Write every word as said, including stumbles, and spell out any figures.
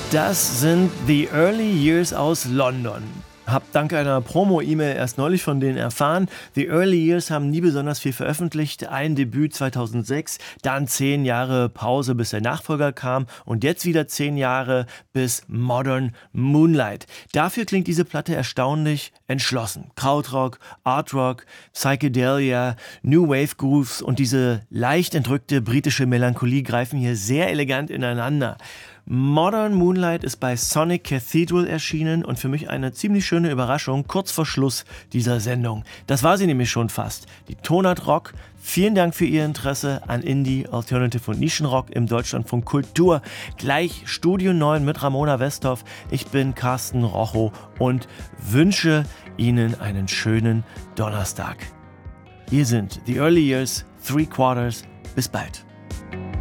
Das sind The Early Years aus London. Hab dank einer Promo-E-Mail erst neulich von denen erfahren. The Early Years haben nie besonders viel veröffentlicht. Ein Debüt zweitausendsechs, dann zehn Jahre Pause, bis der Nachfolger kam und jetzt wieder zehn Jahre bis Modern Moonlight. Dafür klingt diese Platte erstaunlich entschlossen. Krautrock, Artrock, Psychedelia, New Wave Grooves und diese leicht entrückte britische Melancholie greifen hier sehr elegant ineinander. Modern Moonlight ist bei Sonic Cathedral erschienen und für mich eine ziemlich schöne Überraschung kurz vor Schluss dieser Sendung. Das war sie nämlich schon fast. Die Tonart Rock. Vielen Dank für Ihr Interesse an Indie, Alternative und Nischenrock im Deutschlandfunk Kultur. Gleich Studio neun mit Ramona Westhoff. Ich bin Carsten Rochow und wünsche Ihnen einen schönen Donnerstag. Hier sind The Early Years, Three Quarters. Bis bald.